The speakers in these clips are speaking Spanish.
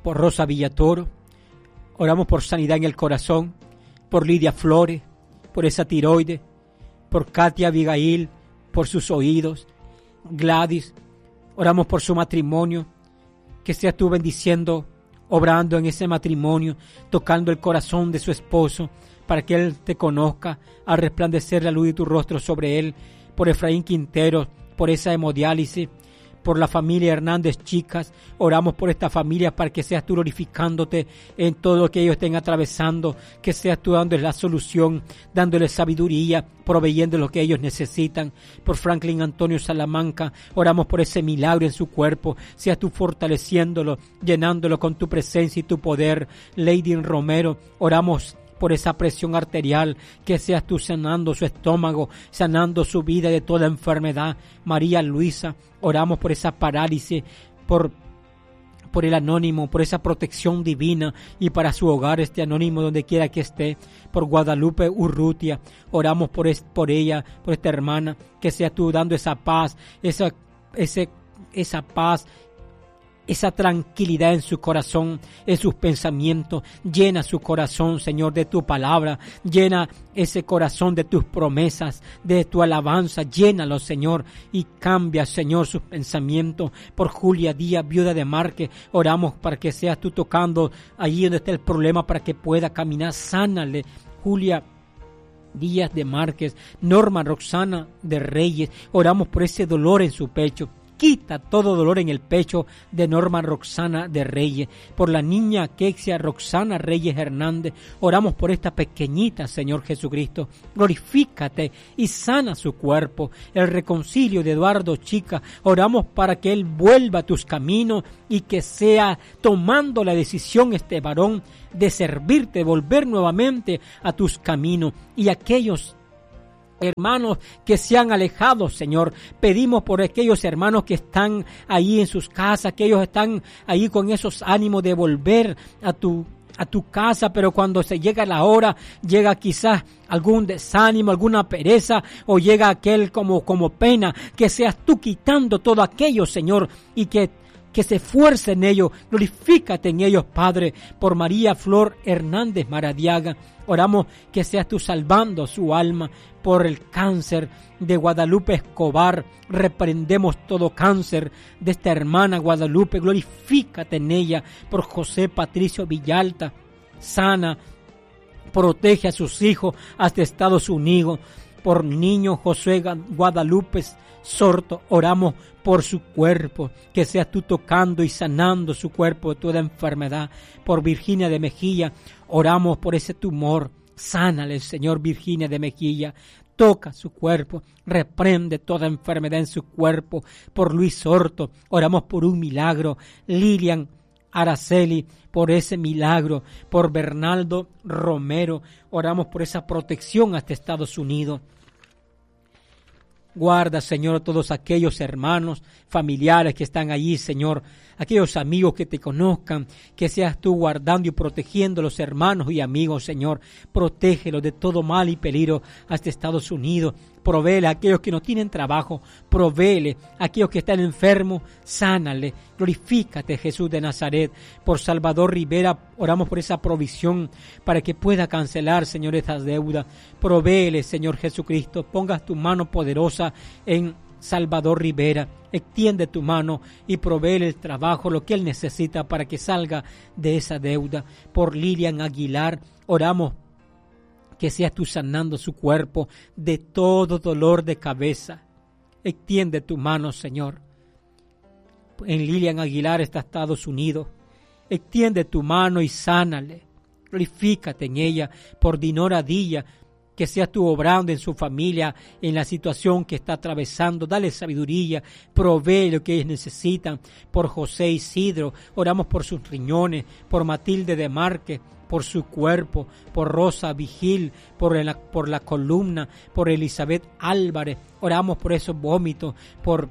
por Rosa Villatoro, oramos por sanidad en el corazón, por Lidia Flores, por esa tiroides, por Katia Abigail, por sus oídos, Gladys, oramos por su matrimonio, que seas tú bendiciendo, obrando en ese matrimonio, tocando el corazón de su esposo, para que él te conozca, al resplandecer la luz de tu rostro sobre él, por Efraín Quintero, por esa hemodiálisis, por la familia Hernández Chicas, oramos por esta familia para que seas tú glorificándote en todo lo que ellos estén atravesando, que seas tú dándoles la solución, dándoles sabiduría, proveyendo lo que ellos necesitan. Por Franklin Antonio Salamanca, oramos por ese milagro en su cuerpo, seas tú fortaleciéndolo, llenándolo con tu presencia y tu poder. Lady Romero, oramos por esa presión arterial, que seas tú sanando su estómago, sanando su vida de toda enfermedad. María Luisa, oramos por esa parálisis, por el anónimo, por esa protección divina y para su hogar, este anónimo donde quiera que esté. Por Guadalupe Urrutia, oramos por ella, por esta hermana, que seas tú dando esa paz, esa paz, esa tranquilidad en su corazón, en sus pensamientos. Llena su corazón, Señor, de tu palabra. Llena ese corazón de tus promesas, de tu alabanza. Llénalo, Señor, y cambia, Señor, sus pensamientos. Por Julia Díaz, viuda de Márquez, oramos para que seas tú tocando allí donde está el problema, para que pueda caminar. Sánale, Julia Díaz de Márquez. Norma Roxana de Reyes, oramos por ese dolor en su pecho. Quita todo dolor en el pecho de Norma Roxana de Reyes. Por la niña Kexia Roxana Reyes Hernández, oramos por esta pequeñita, Señor Jesucristo. Glorifícate y sana su cuerpo. El reconcilio de Eduardo Chica, oramos para que él vuelva a tus caminos y que sea tomando la decisión este varón de servirte, de volver nuevamente a tus caminos. Y aquellos hermanos que se han alejado, Señor, pedimos por aquellos hermanos que están ahí en sus casas, que ellos están ahí con esos ánimos de volver a tu casa, pero cuando se llega la hora, llega quizás algún desánimo, alguna pereza, o llega aquel como pena, que seas tú quitando todo aquello, Señor, y que se esfuerce en ellos. Glorifícate en ellos, Padre. Por María Flor Hernández Maradiaga, oramos que seas tú salvando su alma. Por el cáncer de Guadalupe Escobar, reprendemos todo cáncer de esta hermana Guadalupe. Glorifícate en ella. Por José Patricio Villalta, sana, protege a sus hijos hasta Estados Unidos. Por niño Josué Guadalupe Sorto, oramos por su cuerpo, que seas tú tocando y sanando su cuerpo de toda enfermedad. Por Virginia de Mejía, oramos por ese tumor. Sánale, Señor, Virginia de Mejía. Toca su cuerpo, reprende toda enfermedad en su cuerpo. Por Luis Sorto, oramos por un milagro. Lilian Araceli, por ese milagro. Por Bernardo Romero, oramos por esa protección hasta Estados Unidos. Guarda, Señor, a todos aquellos hermanos, familiares que están allí, Señor, aquellos amigos que te conozcan, que seas tú guardando y protegiendo a los hermanos y amigos, Señor. Protégelos de todo mal y peligro hasta Estados Unidos. Provéele a aquellos que no tienen trabajo, provéele a aquellos que están enfermos, sánale. Glorifícate, Jesús de Nazaret. Por Salvador Rivera, oramos por esa provisión para que pueda cancelar, Señor, estas deudas. Provéele, Señor Jesucristo, pongas tu mano poderosa en Salvador Rivera. Extiende tu mano y provéele el trabajo, lo que él necesita para que salga de esa deuda. Por Lilian Aguilar, oramos que seas tú sanando su cuerpo de todo dolor de cabeza. Extiende tu mano, Señor. En Lilian Aguilar está Estados Unidos. Extiende tu mano y sánale. Glorifícate en ella. Por Dinora Dilla, que seas tú obrando en su familia, en la situación que está atravesando. Dale sabiduría, provee lo que ellos necesitan. Por José Isidro, oramos por sus riñones. Por Matilde de Márquez, por su cuerpo. Por Rosa Vigil, por la columna. Por Elizabeth Álvarez, oramos por esos vómitos. Por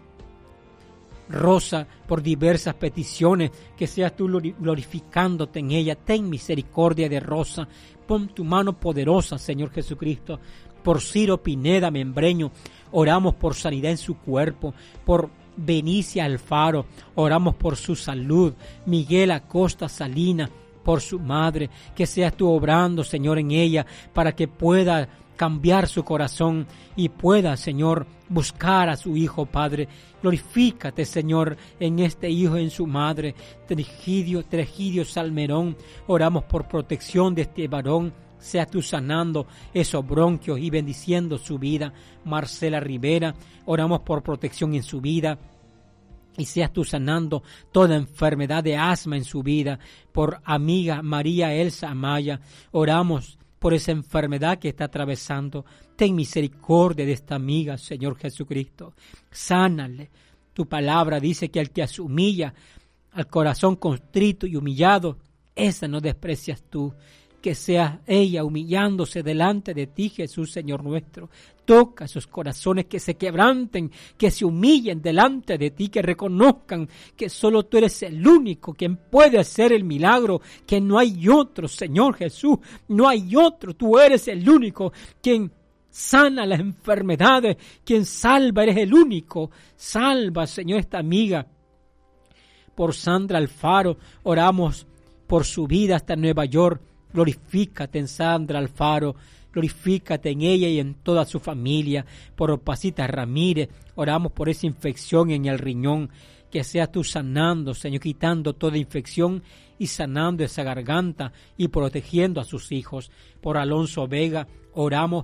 Rosa, por diversas peticiones, que seas tú glorificándote en ella. Ten misericordia de Rosa. Pon tu mano poderosa, Señor Jesucristo. Por Ciro Pineda Membreño, oramos por sanidad en su cuerpo. Por Benicia Alfaro, oramos por su salud. Miguel Acosta Salina, por su madre, que seas tú obrando, Señor, en ella, para que pueda cambiar su corazón y pueda, Señor, buscar a su hijo, Padre. Glorifícate, Señor, en este hijo, en su madre. Tregidio Salmerón, oramos por protección de este varón. Seas tú sanando esos bronquios y bendiciendo su vida. Marcela Rivera, oramos por protección en su vida. Y seas tú sanando toda enfermedad de asma en su vida. Por amiga María Elsa Amaya, oramos por esa enfermedad que está atravesando. Ten misericordia de esta amiga, Señor Jesucristo. Sánale. Tu palabra dice que al que se humilla, al corazón contrito y humillado, esa no desprecias tú. Que sea ella humillándose delante de ti, Jesús, Señor nuestro. Toca esos corazones que se quebranten, que se humillen delante de ti, que reconozcan que solo tú eres el único quien puede hacer el milagro, que no hay otro, Señor Jesús, no hay otro. Tú eres el único quien sana las enfermedades, quien salva, eres el único. Salva, Señor, esta amiga. Por Sandra Alfaro, oramos por su vida hasta Nueva York. Glorifícate en Sandra Alfaro, glorifícate en ella y en toda su familia. Por Opacita Ramírez, oramos por esa infección en el riñón, que seas tú sanando, Señor, quitando toda infección y sanando esa garganta y protegiendo a sus hijos. Por Alonso Vega, oramos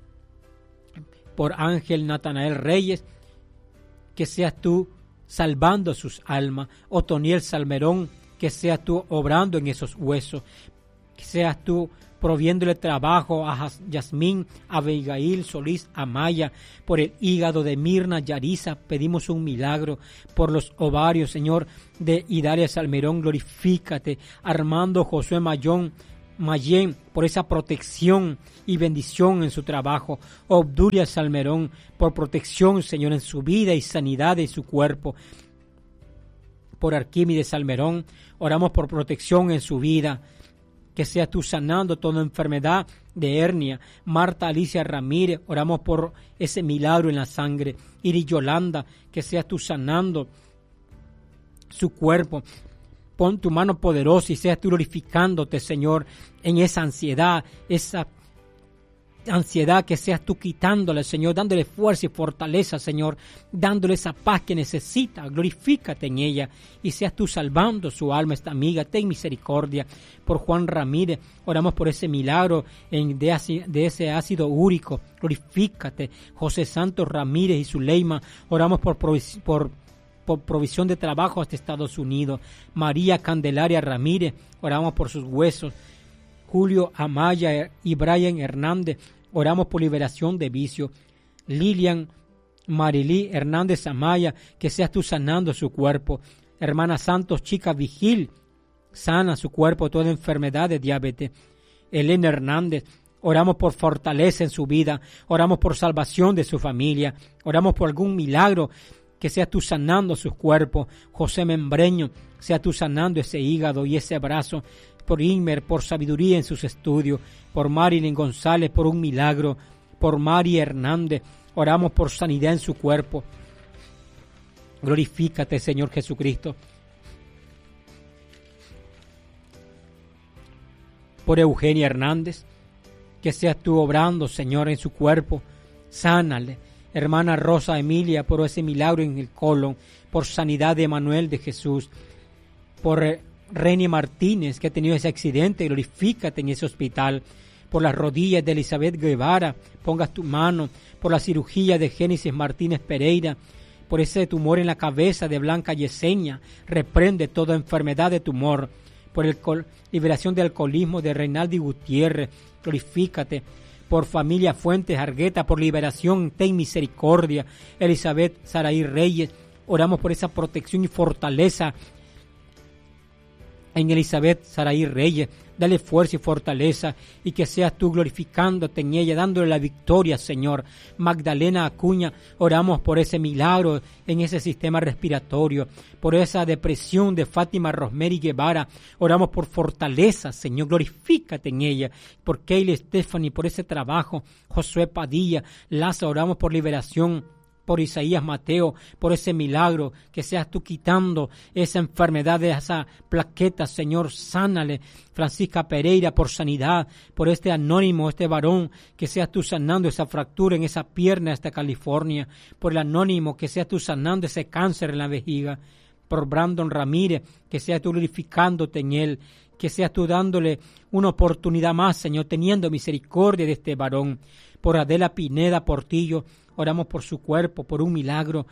por Ángel Natanael Reyes, que seas tú salvando sus almas. Otoniel Salmerón, que seas tú obrando en esos huesos. Que seas tú proviéndole trabajo a Yasmín, a Abigail Solís Amaya. Por el hígado de Mirna Yarisa pedimos un milagro. Por los ovarios, Señor, de Idalia Salmerón, glorifícate. Armando Josué Mayén, por esa protección y bendición en su trabajo. Obdulia Salmerón, por protección, Señor, en su vida y sanidad de su cuerpo. Por Arquímedes Salmerón, oramos por protección en su vida. Que seas tú sanando toda enfermedad de hernia. Marta Alicia Ramírez, oramos por ese milagro en la sangre. Iris Yolanda, que seas tú sanando su cuerpo. Pon tu mano poderosa y seas tú glorificándote, Señor, en esa ansiedad, que seas tú quitándole, Señor, dándole fuerza y fortaleza, Señor, dándole esa paz que necesita. Glorifícate en ella y seas tú salvando su alma, esta amiga. Ten misericordia. Por Juan Ramírez, oramos por ese milagro de ese ácido úrico. Glorifícate. José Santos Ramírez y Zuleima, oramos por provisión de trabajo hasta Estados Unidos. María Candelaria Ramírez, oramos por sus huesos. Julio Amaya y Brian Hernández, oramos por liberación de vicio. Lilian Marilí Hernández Amaya, que seas tú sanando su cuerpo. Hermana Santos Chica Vigil, sana su cuerpo, toda enfermedad de diabetes. Elena Hernández, oramos por fortaleza en su vida, oramos por salvación de su familia, oramos por algún milagro, que seas tú sanando sus cuerpos. José Membreño, seas tú sanando ese hígado y ese brazo. Por Inmer, por sabiduría en sus estudios. Por Marilyn González, por un milagro. Por Mari Hernández, oramos por sanidad en su cuerpo. Glorifícate, Señor Jesucristo. Por Eugenia Hernández, que seas tú obrando, Señor, en su cuerpo. Sánale. Hermana Rosa Emilia, por ese milagro en el colon. Por sanidad de Emanuel de Jesús. Por Reni Martínez, que ha tenido ese accidente, glorifícate en ese hospital. Por las rodillas de Elizabeth Guevara, pongas tu mano. Por la cirugía de Génesis Martínez Pereira, por ese tumor en la cabeza de Blanca Yesenia, reprende toda enfermedad de tumor. Por liberación de alcoholismo de Reinaldi Gutiérrez, glorifícate. Por familia Fuentes Argueta, por liberación, ten misericordia. Elizabeth Saraí Reyes, oramos por esa protección y fortaleza en Elizabeth Saraí Reyes. Dale fuerza y fortaleza y que seas tú glorificándote en ella, dándole la victoria, Señor. Magdalena Acuña, oramos por ese milagro en ese sistema respiratorio, por esa depresión de Fátima Rosemary Guevara, oramos por fortaleza, Señor, glorifícate en ella. Por Kaylee Stephanie, por ese trabajo. Josué Padilla, Laza, oramos por liberación por Isaías Mateo, por ese milagro, que seas tú quitando esa enfermedad de esa plaqueta, Señor, sánale. Francisca Pereira, por sanidad, por este anónimo, este varón, que seas tú sanando esa fractura en esa pierna hasta California, por el anónimo, que seas tú sanando ese cáncer en la vejiga, por Brandon Ramírez, que seas tú glorificándote en él, que seas tú dándole una oportunidad más, Señor, teniendo misericordia de este varón, por Adela Pineda Portillo, oramos por su cuerpo, por un milagro.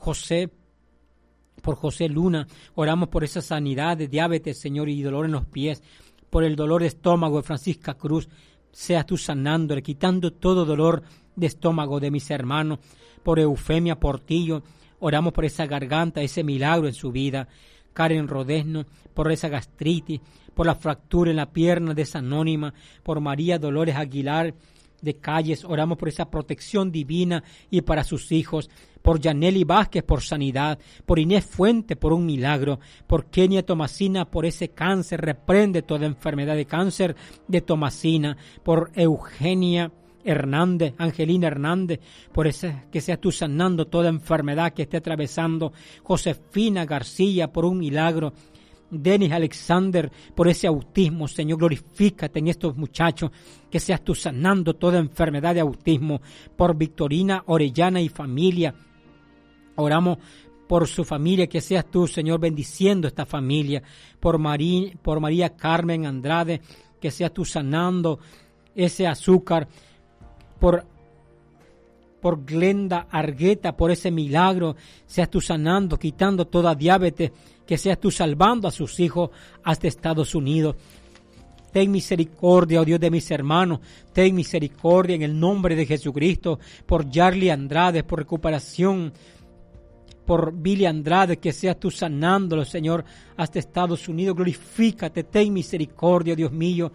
Por José Luna, oramos por esa sanidad de diabetes, Señor, y dolor en los pies, por el dolor de estómago de Francisca Cruz, seas tú sanándole, quitando todo dolor de estómago de mis hermanos, por Eufemia Portillo, oramos por esa garganta, ese milagro en su vida. Karen Rodesno, por esa gastritis, por la fractura en la pierna de esa anónima, por María Dolores Aguilar de Calles, oramos por esa protección divina y para sus hijos, por Yaneli Vázquez por sanidad, por Inés Fuente por un milagro, por Kenia Tomasina por ese cáncer, reprende toda enfermedad de cáncer de Tomasina, por Eugenia Hernández, Angelina Hernández, por ese, que seas tú sanando toda enfermedad que esté atravesando, Josefina García por un milagro, Denis Alexander por ese autismo, Señor, glorifícate en estos muchachos, que seas tú sanando toda enfermedad de autismo, por Victorina Orellana y familia, oramos por su familia, que seas tú, Señor, bendiciendo esta familia, por María Carmen Andrade, que seas tú sanando ese azúcar, por Glenda Argueta, por ese milagro, seas tú sanando, quitando toda diabetes, que seas tú salvando a sus hijos hasta Estados Unidos. Ten misericordia, oh Dios de mis hermanos, ten misericordia en el nombre de Jesucristo, por Yarly Andrade, por recuperación, por Billy Andrade, que seas tú sanándolo, Señor, hasta Estados Unidos. Glorifícate, ten misericordia, Dios mío.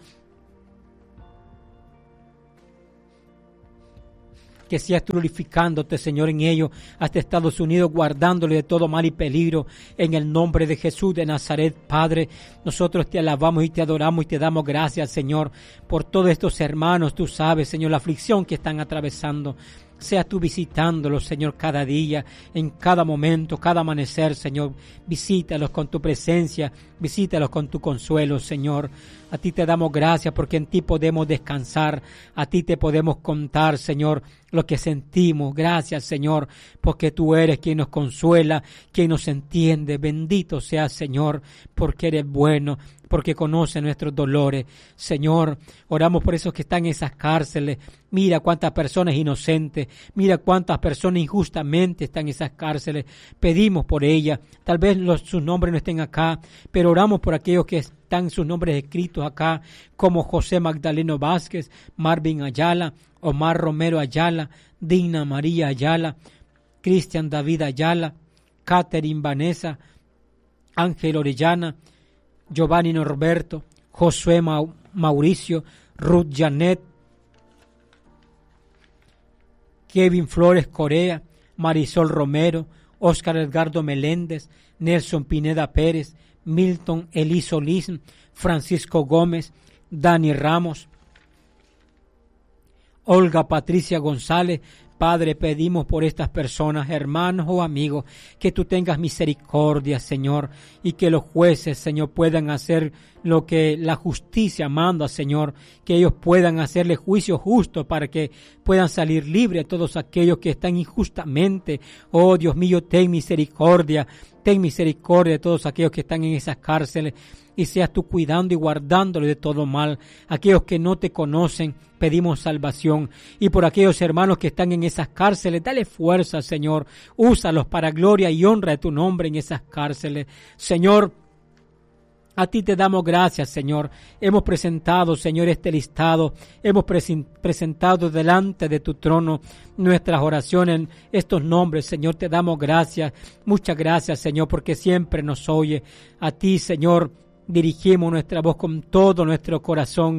Que seas tú glorificándote, Señor, en ellos, hasta Estados Unidos, guardándole de todo mal y peligro, en el nombre de Jesús de Nazaret. Padre, nosotros te alabamos y te adoramos y te damos gracias, Señor, por todos estos hermanos. Tú sabes, Señor, la aflicción que están atravesando. Seas tú visitándolos, Señor, cada día, en cada momento, cada amanecer, Señor. Visítalos con tu presencia, visítalos con tu consuelo, Señor. A ti te damos gracias porque en ti podemos descansar, a ti te podemos contar, Señor, lo que sentimos. Gracias, Señor, porque tú eres quien nos consuela, quien nos entiende. Bendito seas, Señor, porque eres bueno, porque conoce nuestros dolores. Señor, oramos por esos que están en esas cárceles. Mira cuántas personas inocentes, mira cuántas personas injustamente están en esas cárceles. Pedimos por ellas. Tal vez sus nombres no estén acá, pero oramos por aquellos que están sus nombres escritos acá, como José Magdaleno Vázquez, Marvin Ayala, Omar Romero Ayala, Digna María Ayala, Cristian David Ayala, Catherine Vanessa, Ángel Orellana, Giovanni Norberto, Josué Mauricio, Ruth Janet, Kevin Flores Corea, Marisol Romero, Óscar Edgardo Meléndez, Nelson Pineda Pérez, Milton Eliso Liz, Francisco Gómez, Dani Ramos, Olga Patricia González. Padre, pedimos por estas personas, hermanos o amigos, que tú tengas misericordia, Señor, y que los jueces, Señor, puedan hacer lo que la justicia manda, Señor, que ellos puedan hacerle juicio justo para que puedan salir libres todos aquellos que están injustamente. Oh, Dios mío, ten misericordia de todos aquellos que están en esas cárceles, y seas tú cuidando y guardándole de todo mal. Aquellos que no te conocen, pedimos salvación. Y por aquellos hermanos que están en esas cárceles, dale fuerza, Señor. Úsalos para gloria y honra de tu nombre en esas cárceles. Señor, a ti te damos gracias, Señor. Hemos presentado, Señor, este listado. Hemos presentado delante de tu trono nuestras oraciones, estos nombres, Señor. Te damos gracias. Muchas gracias, Señor, porque siempre nos oye. A ti, Señor, dirigimos nuestra voz con todo nuestro corazón,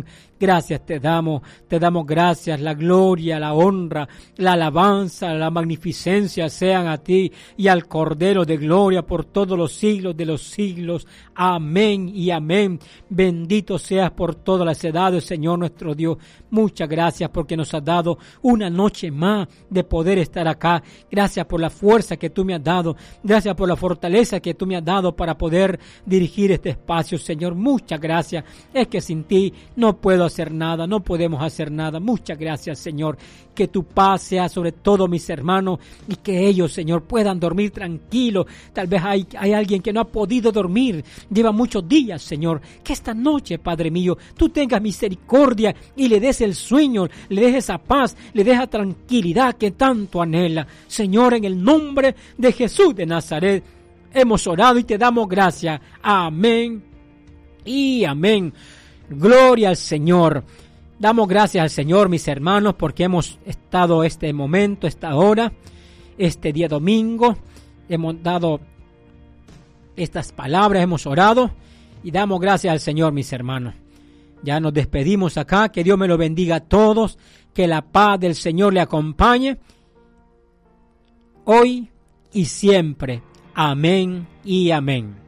Gracias te damos gracias, la gloria, la honra, la alabanza, la magnificencia sean a ti y al Cordero de gloria por todos los siglos de los siglos. Amén y amén. Bendito seas por todas las edades, Señor nuestro Dios. Muchas gracias porque nos has dado una noche más de poder estar acá. Gracias por la fuerza que tú me has dado. Gracias por la fortaleza que tú me has dado para poder dirigir este espacio, Señor. Muchas gracias. Es que sin ti no puedo hacer nada, no podemos hacer nada. Muchas gracias, Señor. Que tu paz sea sobre todos mis hermanos y que ellos, Señor, puedan dormir tranquilos. Tal vez hay alguien que no ha podido dormir. Lleva muchos días, Señor. Que esta noche, Padre mío, tú tengas misericordia y le des el sueño, le des esa paz, le des esa tranquilidad que tanto anhela. Señor, en el nombre de Jesús de Nazaret, hemos orado y te damos gracias. Amén y amén. Gloria al Señor. Damos gracias al Señor, mis hermanos, porque hemos estado este momento, esta hora, este día domingo. Hemos dado estas palabras, hemos orado y damos gracias al Señor, mis hermanos. Ya nos despedimos acá. Que Dios me lo bendiga a todos. Que la paz del Señor le acompañe hoy y siempre. Amén y amén.